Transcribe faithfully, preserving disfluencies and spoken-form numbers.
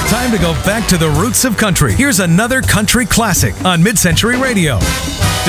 Time to go back to the roots of country. Here's another country classic on Mid-Century Radio.